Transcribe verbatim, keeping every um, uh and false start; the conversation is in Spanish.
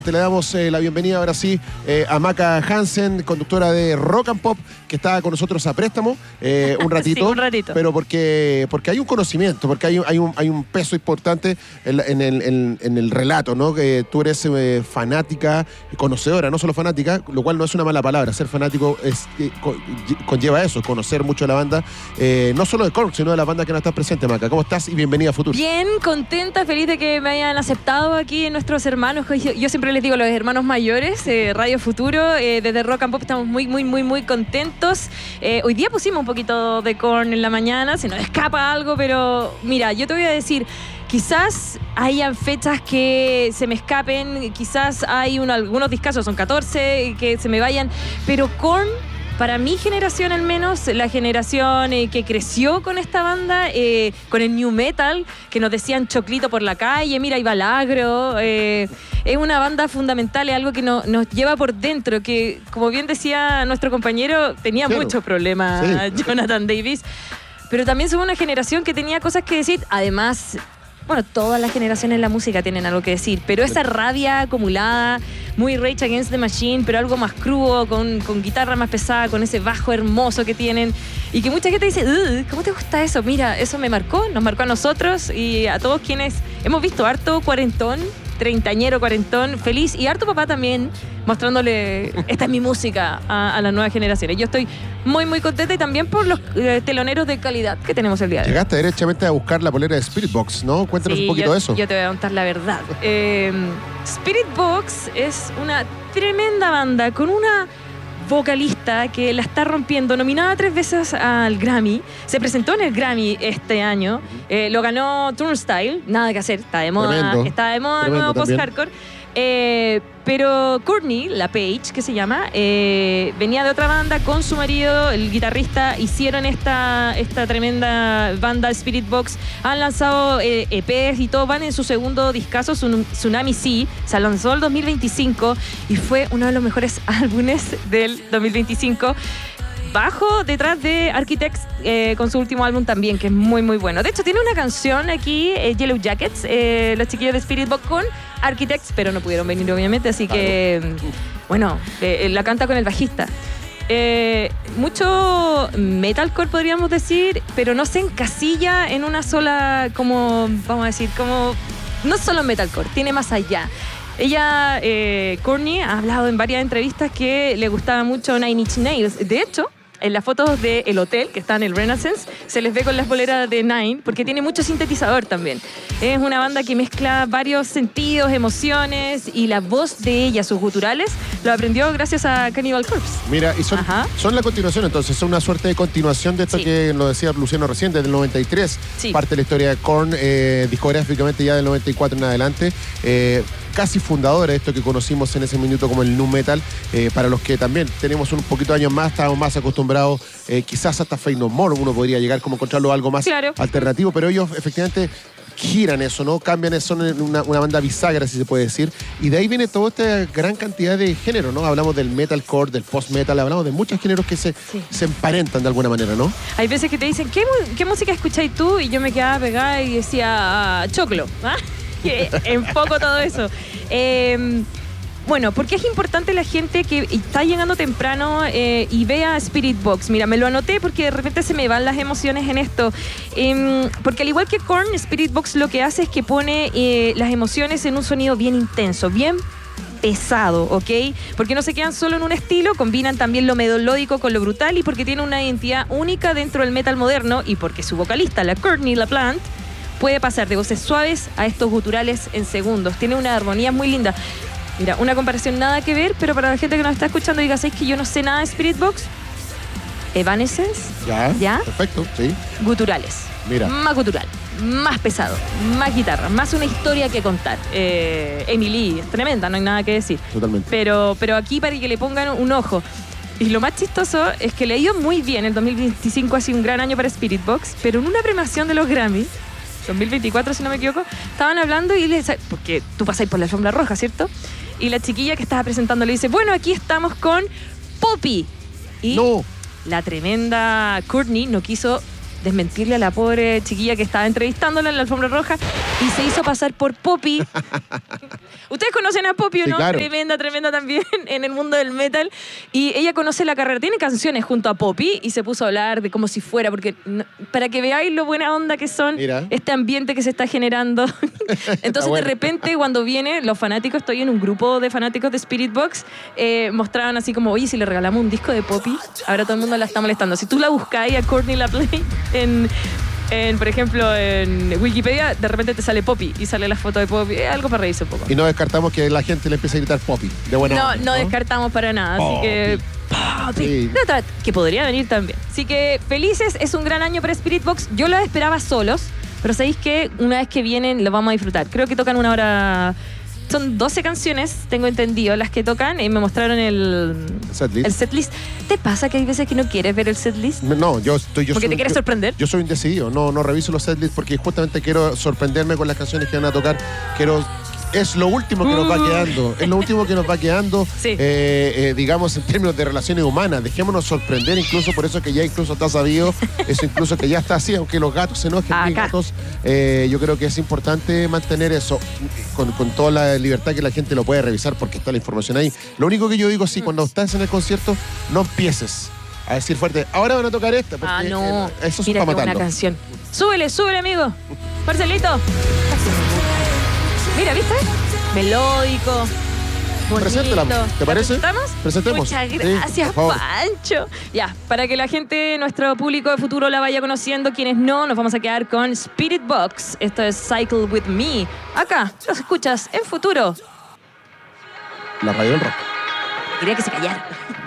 Te le damos eh, la bienvenida ahora sí eh, a Maca Hansen, conductora de Rock and Pop, que está con nosotros a préstamo eh, un ratito. Sí, un ratito. Pero porque, porque hay un conocimiento, porque hay, hay, un, hay un peso importante en, en, el, en, en el relato, ¿no? Que tú eres eh, fanática, conocedora, no solo fanática, lo cual no es una mala palabra. Ser fanático es, eh, conlleva eso, conocer mucho la banda, eh, no solo de Korn, sino de la banda que no está presente, Maca. ¿Cómo estás? Y bienvenida a Futuro. Bien, contenta, feliz de que me hayan aceptado aquí nuestros hermanos. Yo, yo siempre les digo, los hermanos mayores, eh, Radio Futuro, eh, desde Rock and Pop estamos muy, muy, muy, muy contentos. Eh, hoy día pusimos un poquito de Korn en la mañana, se nos escapa algo, pero mira, yo te voy a decir, quizás hayan fechas que se me escapen, quizás hay un, algunos discazos, son catorce, que se me vayan, pero Korn, para mi generación al menos, la generación eh, que creció con esta banda, eh, con el new metal, que nos decían choclito por la calle, mira, iba al agro, eh, es una banda fundamental, es algo que no, nos lleva por dentro, que como bien decía nuestro compañero, tenía claro. muchos problemas, sí. Jonathan Davis, pero también somos una generación que tenía cosas que decir, además... Bueno, todas las generaciones en la música tienen algo que decir, pero esa rabia acumulada, muy Rage Against the Machine, pero algo más crudo, con, con guitarra más pesada, con ese bajo hermoso que tienen, y que mucha gente dice, ¿cómo te gusta eso? Mira, eso me marcó, nos marcó a nosotros y a todos quienes hemos visto harto cuarentón, treintañero cuarentón, feliz, y harto papá también, mostrándole, esta es mi música a, a las nuevas generaciones. Yo estoy muy, muy contenta y también por los eh, teloneros de calidad que tenemos el día de hoy. Llegaste derechamente a buscar la polera de Spirit Box, ¿no? Cuéntanos sí, un poquito yo, de eso. Yo te voy a contar la verdad. Eh, Spirit Box es una tremenda banda con una vocalista que la está rompiendo, nominada tres veces al Grammy, se presentó en el Grammy este año, eh, lo ganó Turnstile, nada que hacer, está de moda, Tremendo. está de moda, Tremendo nuevo post-hardcore, eh, pero Courtney, la Page, que se llama, eh, venía de otra banda con su marido, el guitarrista, hicieron esta, esta tremenda banda Spirit Box, han lanzado eh, E Pes y todo, van en su segundo discazo, Tsunami Sea, se lanzó el dos mil veinticinco y fue uno de los mejores álbumes del dos mil veinticinco. Bajo detrás de Architects eh, con su último álbum también, que es muy muy bueno. De hecho tiene una canción aquí, eh, Yellow Jackets, eh, los chiquillos de Spirit Box con Architects, pero no pudieron venir obviamente, así que bueno, eh, la canta con el bajista. Eh, mucho metalcore podríamos decir, pero no se encasilla en una sola, como vamos a decir, como no solo metalcore, tiene más allá. Ella, eh, Courtney, ha hablado en varias entrevistas que le gustaba mucho Nine Inch Nails. De hecho, en las fotos del hotel, que está en el Renaissance, se les ve con las boleras de Nine, porque tiene mucho sintetizador también. Es una banda que mezcla varios sentidos, emociones, y la voz de ella, sus guturales, lo aprendió gracias a Cannibal Corpse. Mira, y son, son la continuación entonces, son una suerte de continuación de esto sí. que lo decía Luciano recién, desde el noventa y tres, sí. parte de la historia de Korn, eh, discográficamente ya del noventa y cuatro en adelante, eh, casi fundadora de esto que conocimos en ese minuto como el nu metal, eh, para los que también tenemos un poquito de años más, estábamos más acostumbrados, eh, quizás hasta Faith No More, uno podría llegar como a encontrarlo algo más claro. alternativo, pero ellos efectivamente giran eso, ¿no? Cambian eso, son una, una banda bisagra, si se puede decir, y de ahí viene toda esta gran cantidad de géneros, ¿no? Hablamos del metalcore, del post-metal, hablamos de muchos géneros que se, sí. se emparentan de alguna manera, ¿no? Hay veces que te dicen, ¿qué, qué música escucháis tú? Y yo me quedaba pegada y decía, ah, choclo, ¿ah? Enfoco todo eso. Eh, bueno, ¿por qué es importante la gente que está llegando temprano eh, y vea Spirit Box? Mira, me lo anoté porque de repente se me van las emociones en esto. Eh, porque al igual que Korn, Spirit Box lo que hace es que pone eh, las emociones en un sonido bien intenso, bien pesado, ¿ok? Porque no se quedan solo en un estilo, combinan también lo melódico con lo brutal y porque tiene una identidad única dentro del metal moderno y porque su vocalista, la Courtney LaPlante, puede pasar de voces suaves a estos guturales en segundos. Tiene una armonía muy linda. Mira, una comparación nada que ver, pero para la gente que nos está escuchando y diga, ¿sabes que yo no sé nada de Spirit Box? Evanescence. Ya, ¿Ya? Perfecto, sí. Guturales. Mira. Más gutural, más pesado, más guitarra, más una historia que contar. Eh, Emily es tremenda, no hay nada que decir. Totalmente. Pero, pero aquí para que le pongan un ojo. Y lo más chistoso es que le ha ido muy bien. El dos mil veinticinco ha sido un gran año para Spirit Box, pero en una premiación de los Grammy, dos mil veinticuatro si no me equivoco, estaban hablando y les... Porque tú pasáis por la alfombra roja, ¿cierto? Y la chiquilla que estaba presentando le dice, bueno, aquí estamos con Poppy. Y no. la tremenda Courtney no quiso desmentirle a la pobre chiquilla que estaba entrevistándola en la alfombra roja y se hizo pasar por Poppy. Ustedes conocen a Poppy, ¿no? Sí, claro. Tremenda, tremenda también en el mundo del metal. Y ella conoce la carrera, tiene canciones junto a Poppy y se puso a hablar de como si fuera, porque no, para que veáis lo buena onda que son, Mira. este ambiente que se está generando. Entonces bueno. de repente cuando viene, los fanáticos, estoy en un grupo de fanáticos de Spirit Box, eh, mostraban así como, oye, si le regalamos un disco de Poppy, ahora todo el mundo la está molestando. Si tú la buscáis a Courtney LaPlay en... En, por ejemplo, en Wikipedia, de repente te sale Poppy y sale la foto de Poppy. Es algo para reírse un poco. Y no descartamos que la gente le empiece a gritar Poppy, de buena No, onda, no ¿no? descartamos para nada. Así Poppy. que. Poppy. Sí. De otra, que podría venir también. Así que felices, es un gran año para Spirit Box. Yo la esperaba solos, pero sabéis que una vez que vienen lo vamos a disfrutar. Creo que tocan una hora. Son doce canciones, tengo entendido, las que tocan. Y me mostraron el Setlist. el setlist. ¿Te pasa que hay veces que no quieres ver el setlist? No, yo estoy... Yo Porque soy, te quieres yo, sorprender. Yo soy un decidido, no, no reviso los setlists porque justamente quiero sorprenderme con las canciones que van a tocar. Quiero... Es lo último que nos va quedando. Es lo último que nos va quedando, Sí. eh, eh, digamos, en términos de relaciones humanas. Dejémonos sorprender, incluso por eso que ya incluso está sabido, eso incluso que ya está así, aunque los gatos se enojen, mis Acá. gatos, eh, yo creo que es importante mantener eso con, con toda la libertad que la gente lo puede revisar porque está la información ahí. Lo único que yo digo, sí, cuando estás en el concierto, no empieces a decir fuerte, ahora van a tocar esta, porque Ah, no. eh, eso es Mira para qué buena matarlo. canción. Súbele, súbele, amigo. Marcelito. Mira, ¿viste? Melódico. Bonito. Preséntala, ¿te ¿La parece? presentamos? Presentemos. Muchas Sí, gracias, por favor. Pancho. Ya, para que la gente, nuestro público de futuro la vaya conociendo, quienes no, nos vamos a quedar con Spirit Box. Esto es Cycle With Me. Acá, los escuchas en futuro. La radio del rock. Quería que se callara.